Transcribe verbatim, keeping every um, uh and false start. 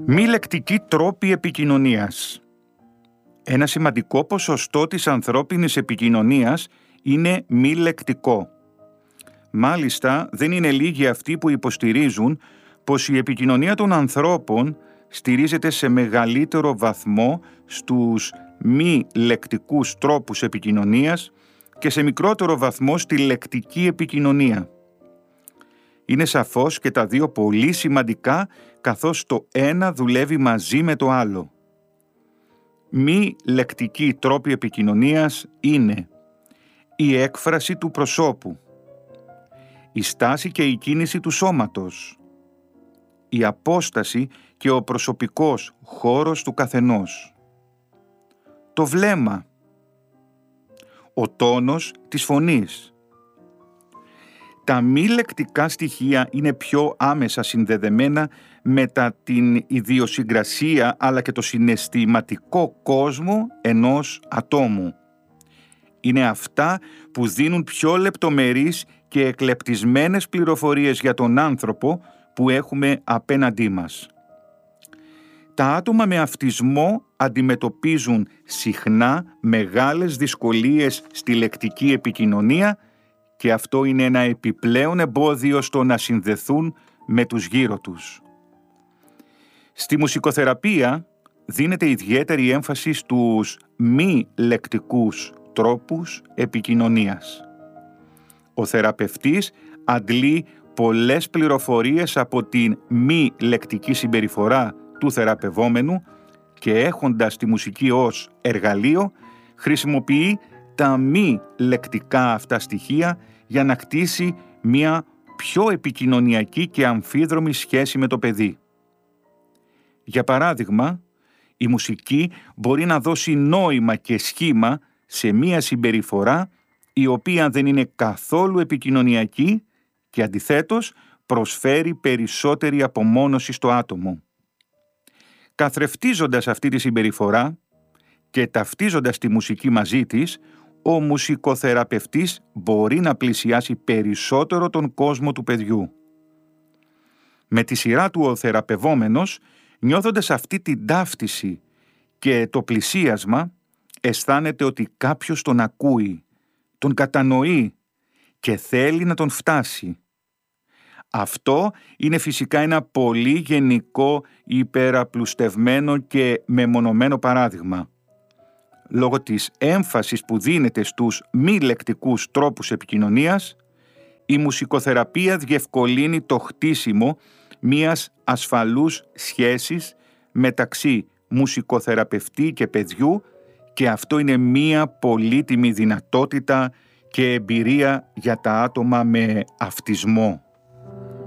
Μη λεκτικοί τρόποι επικοινωνίας. Ένα σημαντικό ποσοστό της ανθρώπινης επικοινωνίας είναι μη λεκτικό. Μάλιστα, δεν είναι λίγοι αυτοί που υποστηρίζουν πως η επικοινωνία των ανθρώπων στηρίζεται σε μεγαλύτερο βαθμό στους μη λεκτικούς τρόπους επικοινωνίας και σε μικρότερο βαθμό στη λεκτική επικοινωνία. Είναι σαφώς και τα δύο πολύ σημαντικά, καθώς το ένα δουλεύει μαζί με το άλλο. Μη λεκτικοί τρόποι επικοινωνίας είναι η έκφραση του προσώπου, η στάση και η κίνηση του σώματος, η απόσταση και ο προσωπικός χώρος του καθενός, το βλέμμα, ο τόνος της φωνής. Τα μη λεκτικά στοιχεία είναι πιο άμεσα συνδεδεμένα με τα την ιδιοσυγκρασία αλλά και το συναισθηματικό κόσμο ενός ατόμου. Είναι αυτά που δίνουν πιο λεπτομερείς και εκλεπτισμένες πληροφορίες για τον άνθρωπο που έχουμε απέναντί μας. Τα άτομα με αυτισμό αντιμετωπίζουν συχνά μεγάλες δυσκολίες στη λεκτική επικοινωνία και αυτό είναι ένα επιπλέον εμπόδιο στο να συνδεθούν με τους γύρω τους. Στη μουσικοθεραπεία δίνεται ιδιαίτερη έμφαση στους μη λεκτικούς τρόπους επικοινωνίας. Ο θεραπευτής αντλεί πολλές πληροφορίες από την μη λεκτική συμπεριφορά του θεραπευόμενου και έχοντας τη μουσική ως εργαλείο χρησιμοποιεί τα μη λεκτικά αυτά στοιχεία για να κτίσει μια πιο επικοινωνιακή και αμφίδρομη σχέση με το παιδί. Για παράδειγμα, η μουσική μπορεί να δώσει νόημα και σχήμα σε μια συμπεριφορά η οποία δεν είναι καθόλου επικοινωνιακή και αντιθέτως προσφέρει περισσότερη απομόνωση στο άτομο. Καθρεφτίζοντας αυτή τη συμπεριφορά και ταυτίζοντας τη μουσική μαζί της, ο μουσικοθεραπευτής μπορεί να πλησιάσει περισσότερο τον κόσμο του παιδιού. Με τη σειρά του ο θεραπευόμενος, νιώθοντας αυτή την ταύτιση και το πλησίασμα, αισθάνεται ότι κάποιος τον ακούει, τον κατανοεί και θέλει να τον φτάσει. Αυτό είναι φυσικά ένα πολύ γενικό, υπεραπλουστευμένο και μεμονωμένο παράδειγμα. Λόγω της έμφασης που δίνεται στους μη λεκτικούς τρόπους επικοινωνίας, η μουσικοθεραπεία διευκολύνει το χτίσιμο μιας ασφαλούς σχέσης μεταξύ μουσικοθεραπευτή και παιδιού και αυτό είναι μια πολύτιμη δυνατότητα και εμπειρία για τα άτομα με αυτισμό.